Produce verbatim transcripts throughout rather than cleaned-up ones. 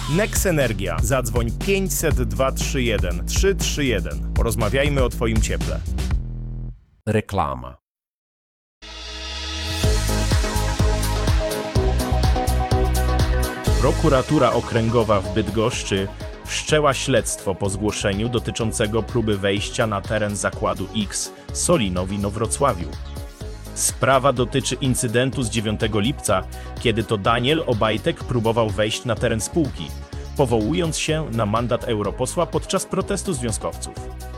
Nex Energia. Zadzwoń pięćset dwa trzy jeden trzy trzy jeden. Porozmawiajmy o Twoim cieple. Reklama. Prokuratura Okręgowa w Bydgoszczy wszczęła śledztwo po zgłoszeniu dotyczącego próby wejścia na teren zakładu X Solino w Inowrocławiu. Sprawa dotyczy incydentu z dziewiątego lipca, kiedy to Daniel Obajtek próbował wejść na teren spółki, powołując się na mandat europosła podczas protestu związkowców.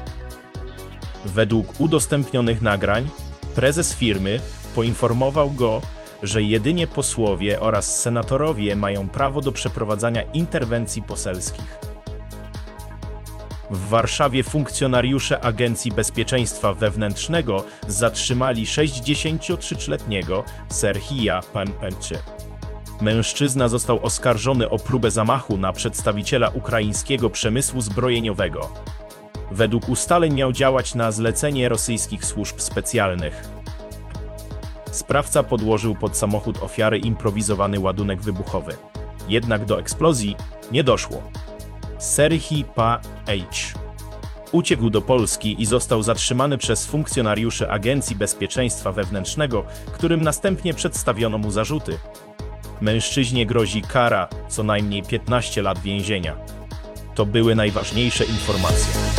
Według udostępnionych nagrań, prezes firmy poinformował go, że jedynie posłowie oraz senatorowie mają prawo do przeprowadzania interwencji poselskich. W Warszawie funkcjonariusze Agencji Bezpieczeństwa Wewnętrznego zatrzymali sześćdziesięciotrzyletniego Serhija Pępęczy. Mężczyzna został oskarżony o próbę zamachu na przedstawiciela ukraińskiego przemysłu zbrojeniowego. Według ustaleń miał działać na zlecenie rosyjskich służb specjalnych. Sprawca podłożył pod samochód ofiary improwizowany ładunek wybuchowy. Jednak do eksplozji nie doszło. Serhij P.H. uciekł do Polski i został zatrzymany przez funkcjonariuszy Agencji Bezpieczeństwa Wewnętrznego, którym następnie przedstawiono mu zarzuty. Mężczyźnie grozi kara co najmniej piętnaście lat więzienia. To były najważniejsze informacje.